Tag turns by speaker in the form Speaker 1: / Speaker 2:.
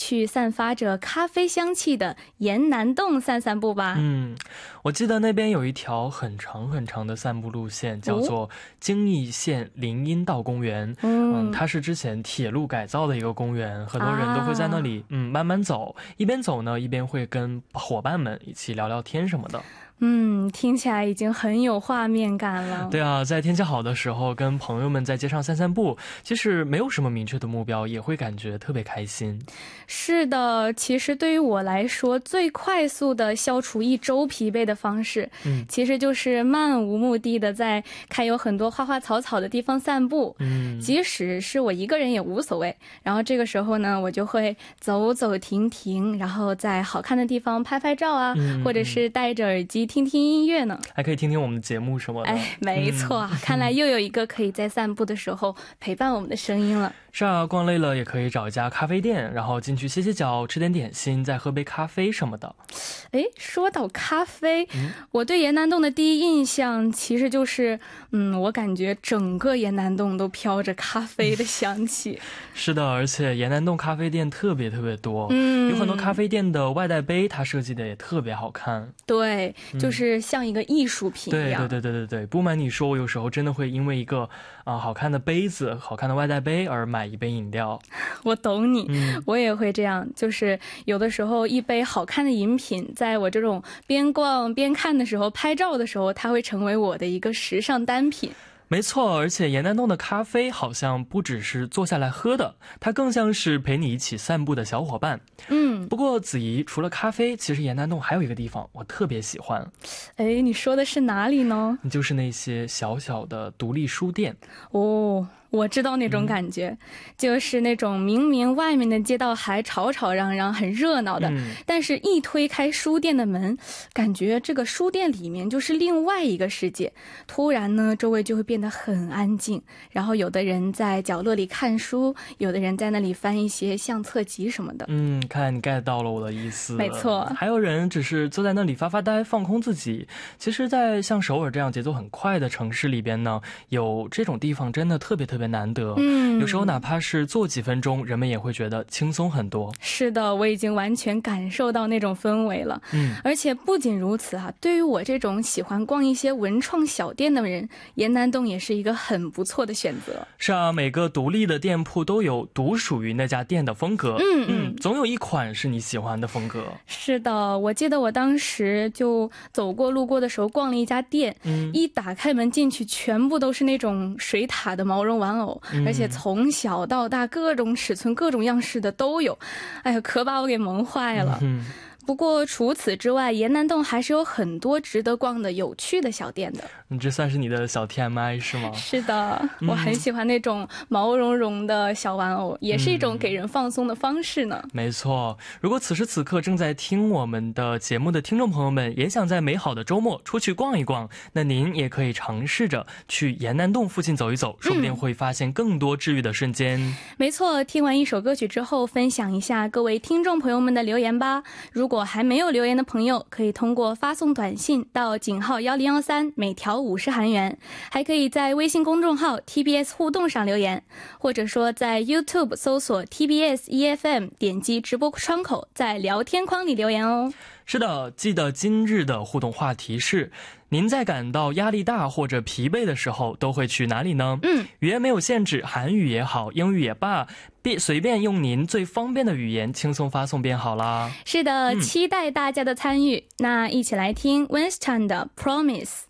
Speaker 1: 去散发着咖啡香气的沿南洞散散步吧。
Speaker 2: 我记得那边有一条很长很长的散步路线，叫做京义县林荫道公园。它是之前铁路改造的一个公园，很多人都会在那里慢慢走，一边走呢一边会跟伙伴们一起聊聊天什么的。
Speaker 1: 听起来已经很有画面感了。
Speaker 2: 对啊，在天气好的时候跟朋友们在街上散散步，即使没有什么明确的目标，也会感觉特别开心。
Speaker 1: 是的，其实对于我来说，最快速的消除一周疲惫的方式，其实就是漫无目的的在开有很多花花草草的地方散步。即使是我一个人也无所谓。然后这个时候呢，我就会走走停停，然后在好看的地方拍拍照啊，或者是戴着耳机听听音乐呢，
Speaker 2: 还可以听听我们的节目什么的。
Speaker 1: 没错，看来又有一个可以在散步的时候陪伴我们的声音了。
Speaker 2: 是啊，逛累了也可以找一家咖啡店，然后进去歇歇脚，吃点点心，再喝杯咖啡什么的。
Speaker 1: 说到咖啡，我对沿南洞的第一印象其实就是我感觉整个沿南洞都飘着咖啡的香气。
Speaker 2: 是的，而且沿南洞咖啡店特别特别多，有很多咖啡店的外带杯它设计的也特别好看。
Speaker 1: 对，就是像一个艺术品一样。
Speaker 2: 对，不瞒你说，我有时候真的会因为一个好看的杯子、好看的外带杯而买一杯饮料。
Speaker 1: 我懂你，我也会这样，就是有的时候一杯好看的饮品，在我这种边逛边看的时候，拍照的时候，它会成为我的一个时尚单品。
Speaker 2: 没错，而且沿南洞的咖啡好像不只是坐下来喝的，它更像是陪你一起散步的小伙伴。不过子怡，除了咖啡，其实沿南洞还有一个地方我特别喜欢。
Speaker 1: 你说的是哪里呢？
Speaker 2: 就是那些小小的独立书店。
Speaker 1: 我知道那种感觉，就是那种明明外面的街道还吵吵嚷嚷很热闹的，但是一推开书店的门，感觉这个书店里面就是另外一个世界。突然呢，周围就会变得很安静，然后有的人在角落里看书，有的人在那里翻一些相册集什么的。
Speaker 2: 看来你 get 到了我的意思。
Speaker 1: 没错，
Speaker 2: 还有人只是坐在那里发发呆，放空自己。其实在像首尔这样节奏很快的城市里边呢，有这种地方真的特别特别难得。有时候哪怕是坐几分钟，人们也会觉得轻松很多。
Speaker 1: 是的，我已经完全感受到那种氛围了。而且不仅如此对于我这种喜欢逛一些文创小店的人，沿南洞也是一个很不错的选择。
Speaker 2: 是啊，每个独立的店铺都有独属于那家店的风格。总有一款是你喜欢的风格。
Speaker 1: 是的，我记得我当时就走过路过的时候逛了一家店，一打开门进去，全部都是那种水獭的毛绒玩偶，而且从小到大各种尺寸各种样式的都有。可把我给萌坏了。不过除此之外，沿南洞还是有很多值得逛的有趣的小店的。
Speaker 2: 这算是你的小 TMI 是吗？
Speaker 1: 是的，我很喜欢那种毛茸茸的小玩偶，也是一种给人放松的方式呢。
Speaker 2: 没错，如果此时此刻正在听我们的节目的听众朋友们也想在美好的周末出去逛一逛，那您也可以尝试着去沿南洞附近走一走，说不定会发现更多治愈的瞬间。
Speaker 1: 没错，听完一首歌曲之后，分享一下各位听众朋友们的留言吧。如果还没有留言的朋友，可以通过发送短信到井号1013，每条50韩元，还可以在微信公众号 TBS 互动上留言，或者说在 YouTube 搜索 TBS EFM， 点击直播窗口，在聊天框里留言哦。
Speaker 2: 是的，记得今日的互动话题是，您在感到压力大或者疲惫的时候都会去哪里呢？语言没有限制，韩语也好，英语也罢，随便用您最方便的语言轻松发送便好啦。
Speaker 1: 是的，期待大家的参与。那一起来听 Winston 的 Promise。